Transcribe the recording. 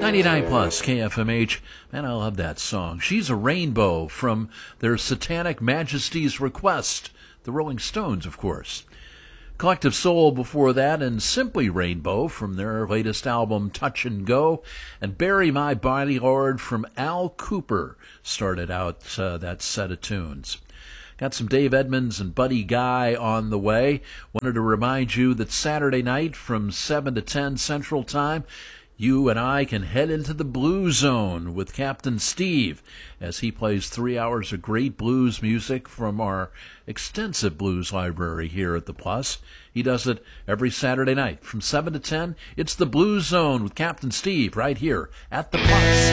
99 plus KFMH. Man, I love that song. She's a Rainbow from their Satanic Majesty's Request. The Rolling Stones, of course. Collective Soul before that, and Simply Rainbow from their latest album Touch and Go, and Bury My Body Lord from Al Cooper started out that set of tunes. Got some Dave Edmunds and Buddy Guy on the way. Wanted to remind you that Saturday night from 7 to 10 Central Time, you and I can head into the Blue Zone with Captain Steve as he plays 3 hours of great blues music from our extensive blues library here at the Plus. He does it every Saturday night from 7 to 10. It's the Blue Zone with Captain Steve right here at the Plus.